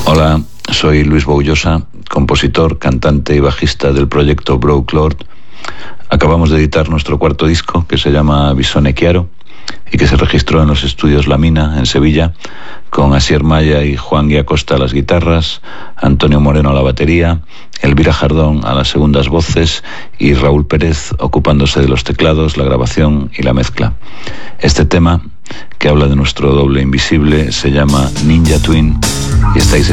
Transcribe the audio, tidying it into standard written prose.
Hola, soy Luis Boullosa, compositor, cantante y bajista del proyecto Broke Lord. Acabamos de editar nuestro cuarto disco, que se llama Visone Chiaro, y que se registró en los estudios La Mina, en Sevilla, con Asier Maya y Juan Guiacosta a las guitarras, Antonio Moreno a la batería, Elvira Jardón a las segundas voces y Raúl Pérez ocupándose de los teclados, la grabación y la mezcla. Este tema, que habla de nuestro doble invisible, se llama Ninja Twin y estáis